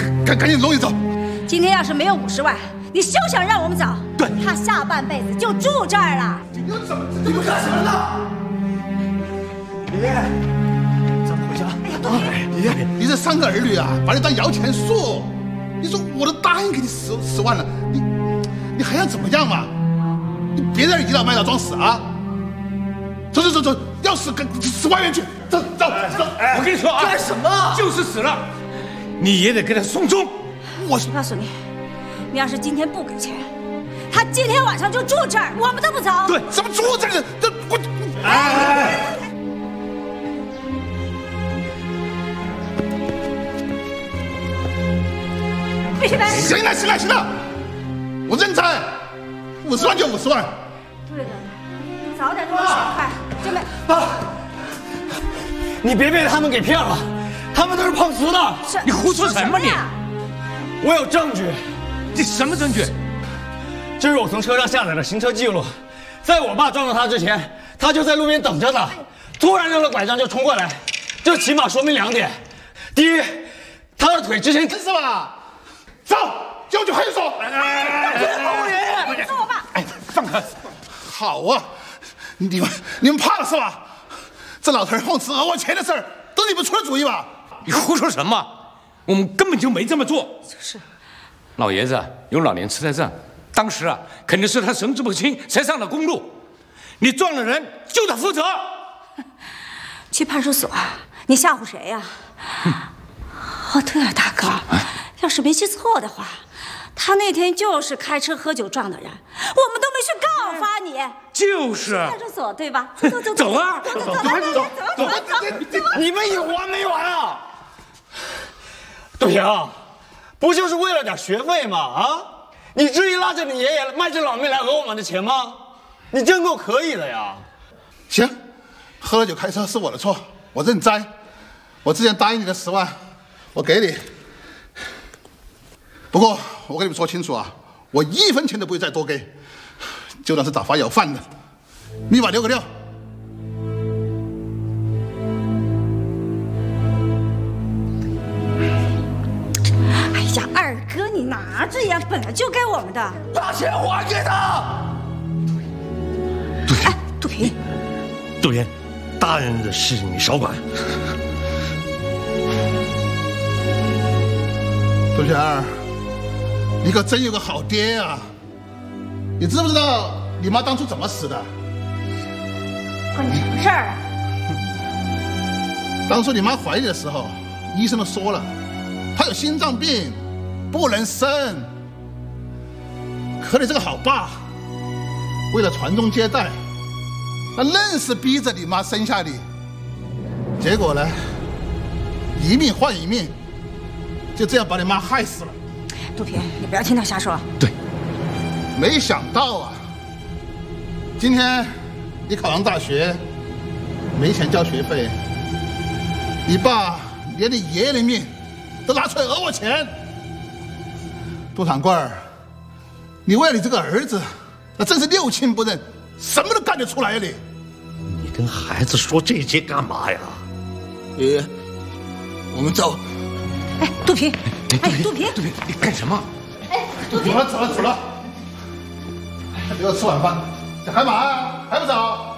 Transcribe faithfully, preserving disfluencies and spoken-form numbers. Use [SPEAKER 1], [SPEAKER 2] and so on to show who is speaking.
[SPEAKER 1] 赶赶紧弄你走。
[SPEAKER 2] 今天要是没有五十万，你休想让我们走。
[SPEAKER 1] 对，
[SPEAKER 2] 他下半辈子就住这儿了。
[SPEAKER 1] 你们怎么你们干什么呢？爷爷，咱们回家。哎呀，对，爷爷，你这三个儿女啊，把你当摇钱树。你说我都答应给你十十万了，你你还想怎么样嘛？你别在这倚老卖老装死啊！走走走走，要死跟死外面去！走走走！
[SPEAKER 3] 哎，我跟你说啊，
[SPEAKER 1] 干什么？
[SPEAKER 3] 就是死了，你也得给他送终。
[SPEAKER 2] 我告诉你，你要是今天不给钱，他今天晚上就住这儿，我们都不走。
[SPEAKER 1] 对，怎么住这里？这我
[SPEAKER 3] 哎。
[SPEAKER 2] 必须得。
[SPEAKER 1] 行了行了行了，我认栽，五十万就五十万。
[SPEAKER 2] 对的，你早点给我选快，真没。
[SPEAKER 4] 爸，你别被他们给骗了，他们都是碰瓷的。
[SPEAKER 2] 是
[SPEAKER 3] 你胡说什么你？
[SPEAKER 4] 我有证据。
[SPEAKER 3] 你什么证据？
[SPEAKER 4] 这是我从车上下载的行车记录，在我爸撞到他之前，他就在路边等着呢，突然扔了拐杖就冲过来，这起码说明两点：第一，他的腿之前
[SPEAKER 1] 是吧？走，交去派出所。哎哎
[SPEAKER 2] 哎哎！送我爸。
[SPEAKER 1] 哎，放开！好啊，你们你们怕了是吧？这老头碰瓷讹我钱的事儿，都是你们出的主意吧？
[SPEAKER 3] 你胡说什么？我们根本就没这么做。
[SPEAKER 2] 是。
[SPEAKER 3] 老爷子有老年痴呆症，当时啊肯定是他神志不清才上了公路。你撞了人，就得负责。
[SPEAKER 2] 去派出所，你吓唬谁呀？哦，对了，大哥。要是没记错的话，他那天就是开车喝酒撞的人，我们都没去告发你。
[SPEAKER 3] 就是。
[SPEAKER 2] 派出所对吧？走走走，
[SPEAKER 3] 走啊！
[SPEAKER 2] 走走走走走走！
[SPEAKER 4] 你们有完没完啊？杜平，不就是为了点学费吗？啊，你至于拉着你爷爷卖这老命来讹我们的钱吗？你真够可以的呀！
[SPEAKER 1] 行，喝了酒开车是我的错，我认栽。我之前答应你的十万，我给你。不过我跟你们说清楚啊，我一分钱都不会再多给，就当是打发要饭的，密码留个六。
[SPEAKER 2] 哎呀，二哥，你拿着呀，本来就该我们的，
[SPEAKER 4] 把钱还给他。
[SPEAKER 3] 杜平，
[SPEAKER 2] 哎，杜平，
[SPEAKER 5] 杜平，大人的事你少管。
[SPEAKER 1] 杜泉儿。你可真有个好爹啊！你知不知道你妈当初怎么死的？
[SPEAKER 2] 关你什么事儿啊？
[SPEAKER 1] 当初你妈怀孕的时候，医生都说了，她有心脏病，不能生。可你这个好爸，为了传宗接代，那愣是逼着你妈生下你。结果呢，一命换一命，就这样把你妈害死了。
[SPEAKER 2] 杜平，你不要听他瞎说。
[SPEAKER 3] 对，
[SPEAKER 1] 没想到啊，今天你考上大学，没钱交学费，你爸连你爷爷的命都拿出来讹我钱。杜长官儿，你为了你这个儿子，那真是六亲不认，什么都干得出来呀、啊、你！
[SPEAKER 5] 你跟孩子说这些干嘛呀？
[SPEAKER 1] 爷爷，我们走。
[SPEAKER 2] 哎，杜平，哎，杜平，
[SPEAKER 3] 杜平，你干什么？
[SPEAKER 2] 哎，杜平，
[SPEAKER 1] 走了走了走了，给我吃晚饭，这干嘛啊？还不走？